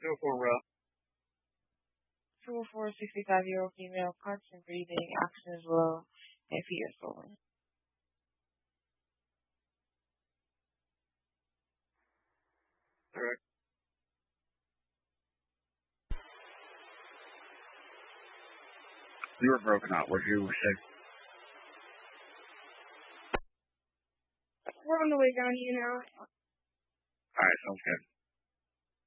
204 row. 204, 65-year-old female, constant breathing, oxygen is low, and feet are swollen. Correct. You were broken out. What did you say? We're on the way down here now. All right, sounds good.